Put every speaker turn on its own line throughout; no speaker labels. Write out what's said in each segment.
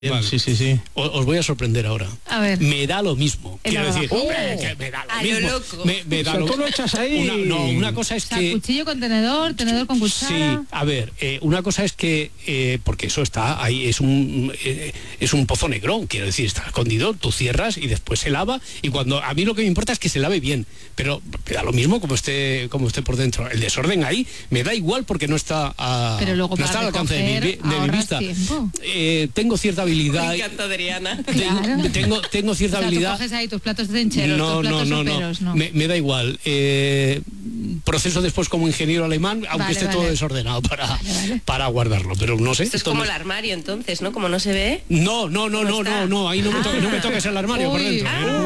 Vale.
Sí.
Os voy a sorprender ahora.
A ver.
Me da lo mismo. Quiero decir, que me da lo mismo.
loco.
Me da lo
tú lo echas ahí.
Una cosa es que...
cuchillo con tenedor con cuchara.
Sí, a ver, una cosa es que, porque eso está ahí, es un pozo negro, quiero decir, está escondido, tú cierras y después se lava, y cuando, a mí lo que me importa es que se lave bien, pero me da lo mismo como esté por dentro. El desorden ahí me da igual porque no está
pero luego
no está al alcance de mi vista. Tengo cierta habilidad.
Me encanta, Adriana.
Claro.
Tengo cierta habilidad.
Tú coges ahí tus platos de encheros, tus platos soperos, no.
Me da igual. Proceso después como ingeniero alemán, aunque esté todo desordenado para guardarlo, pero no sé.
Esto es como el armario, entonces, ¿no? Como no se ve.
No, ahí no me toques el armario por dentro.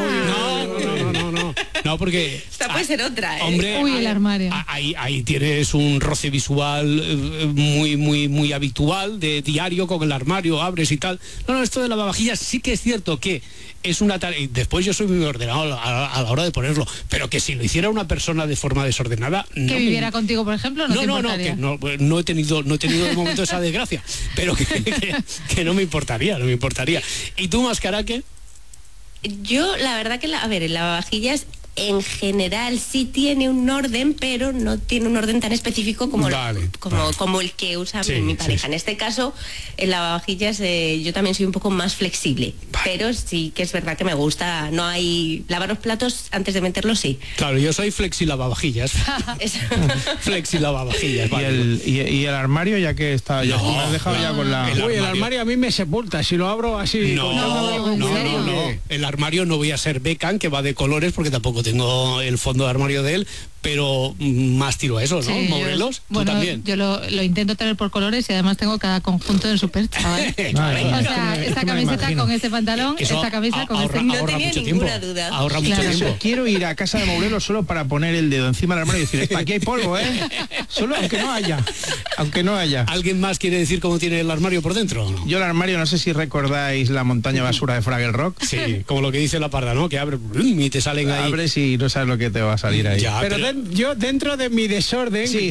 No, porque...
Esta puede ser otra, ¿eh?
Hombre,
el armario.
Ahí tienes un roce visual muy habitual, de diario con el armario, abres y tal. No, esto de lavavajillas sí que es cierto que es una tarea, y después yo soy muy ordenado a la hora de ponerlo, pero que si lo hiciera una persona de forma desordenada...
Que viviera contigo, por ejemplo, no
he tenido de momento esa desgracia, pero que no me importaría. ¿Y tú, Mascaraque?
Yo, la verdad que, el lavavajillas en general sí tiene un orden, pero no tiene un orden tan específico como el que usa mi pareja.
Sí.
En este caso, el lavavajillas yo también soy un poco más flexible, pero sí que es verdad que me gusta, no hay... Lavar los platos antes de meterlos, sí.
Claro, yo soy flexi lavavajillas. Flexi lavavajillas.
Y el armario, ya que está... me has dejado ya con la...
El armario a mí me sepulta, si lo abro así...
No. El armario no voy a ser Beckham, que va de colores, porque tampoco tengo el fondo de armario de él, pero más tiro a eso, ¿no?
Sí,
Morelos, tú
bueno,
también.
Yo lo intento tener por colores y además tengo cada conjunto en su percha, ¿vale? O sea, esta camiseta con este pantalón,
eso
esta camisa con este...
No tenía ninguna duda.
Ahorra mucho tiempo.
Quiero ir a casa de Morelos solo para poner el dedo encima del armario y decir, aquí hay polvo, ¿eh? Solo, aunque no haya.
¿Alguien más quiere decir cómo tiene el armario por dentro? ¿No?
Yo el armario, no sé si recordáis la montaña basura de Fraggle Rock.
Sí, como lo que dice la parda, ¿no? Que abre y te salen ahí.
Abres y no sabes lo que te va a salir ahí.
Ya,
pero yo dentro de mi desorden...
Sí.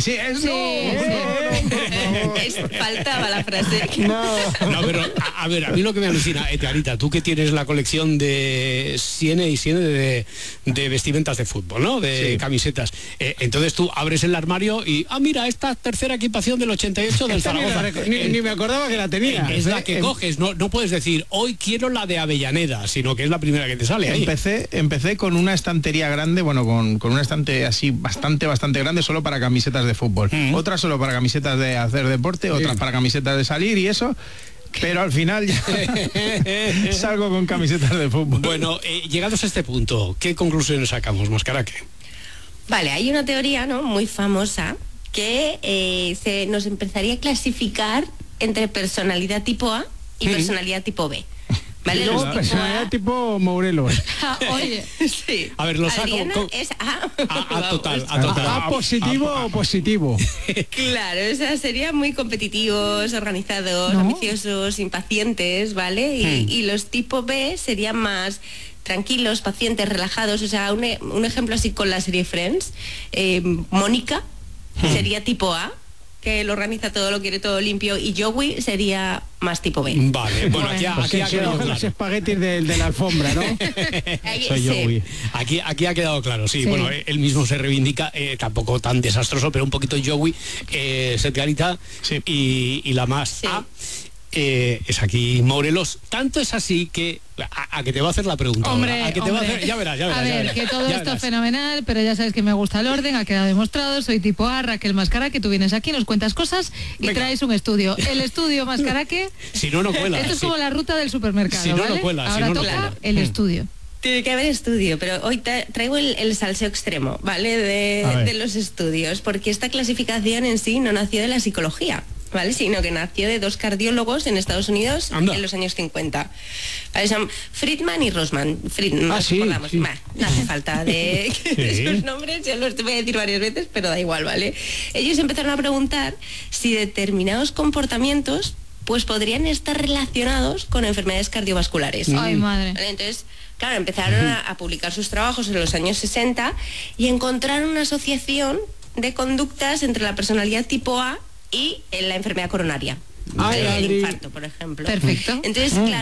Faltaba la frase.
No, pero a ver, a mí lo que me alucina, Clarita, tú que tienes la colección de Siene de vestimentas de fútbol, ¿no? De camisetas. Entonces tú abres el armario y, mira, esta tercera equipación del 88 del Zaragoza.
Ni me acordaba que la tenía.
Es la que coges, no puedes decir, hoy quiero la de Avellaneda, sino que es la primera que te sale ahí.
Empecé con una estantería grande, con una estante así bastante grande solo para camisetas de fútbol. Otra solo para camisetas de hacer deporte, otra para camisetas de salir y eso. Pero al final ya salgo con camisetas de fútbol.
Bueno, llegados a este punto, ¿qué conclusiones sacamos, Mascaraque?
Vale, hay una teoría, ¿no?, muy famosa que nos empezaría a clasificar entre personalidad tipo A y personalidad tipo B. ¿Vale?
Luego, personalidad tipo Morelos.
Oye, sí.
A ver, lo saco.
Es A.
A total.
¿A positivo o positivo?
Claro, esa sería muy competitivos, organizados, ambiciosos, impacientes, ¿vale? Y los tipo B serían más tranquilos, pacientes, relajados. O sea, un ejemplo así con la serie Friends. Mónica sería tipo A, que lo organiza todo, lo quiere todo limpio, y Joey sería más tipo B.
Vale, bueno, aquí ha quedado claro.
Los espaguetis de la alfombra, ¿no?
Soy Joey.
Aquí ha quedado claro, sí. Bueno, él mismo se reivindica, tampoco tan desastroso, pero un poquito Joey, Clarita, y la más A. Es aquí Morelos. Tanto es así que a que te va a hacer la pregunta.
Hombre,
ya verás.
A ver, que todo esto es fenomenal, pero ya sabes que me gusta el orden, ha quedado demostrado. Soy tipo A, Raquel Mascaraque, tú vienes aquí, nos cuentas cosas y traes un estudio. El estudio Mascaraque.
Si no cuela.
Esto es como la ruta del supermercado.
Si no,
¿vale?
no cuela.
Ahora toca el estudio.
Tiene que haber estudio, pero hoy traigo el salseo extremo, ¿vale? De los estudios, porque esta clasificación en sí no nació de la psicología, ¿vale? Sino que nació de dos cardiólogos en Estados Unidos en los años 50. ¿Vale? Son Friedman y Rosman. No hace falta de esos nombres, yo los voy a decir varias veces, pero da igual, ¿vale? Ellos empezaron a preguntar si determinados comportamientos pues podrían estar relacionados con enfermedades cardiovasculares.
Ay, madre.
¿Vale? Entonces, claro, empezaron a publicar sus trabajos en los años 60 y encontraron una asociación de conductas entre la personalidad tipo A y la enfermedad coronaria.
Ay,
el
Adri.
infarto, por ejemplo.
Perfecto.
Entonces, claro,